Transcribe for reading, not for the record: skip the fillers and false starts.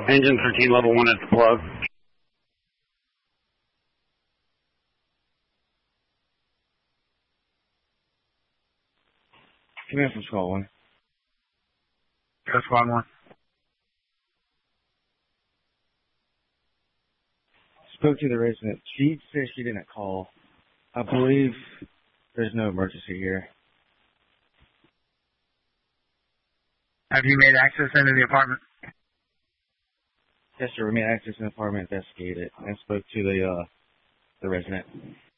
Engine 13, level 1 at the plug. Command from Squad 1. Go Squad 1. Spoke to the resident. She said she didn't call. I believe there's no emergency here. Have you made access into the apartment? Yes, sir. We made access in the apartment, investigated, and spoke to the resident.